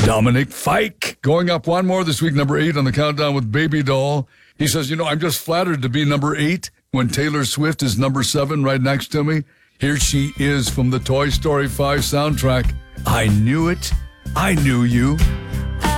Dominic Fike going up one more this week, number 8 on the countdown with Baby Doll. He says, I'm just flattered to be number 8 when Taylor Swift is number 7 right next to me. Here she is from the Toy Story 5 soundtrack. I knew it. I knew you.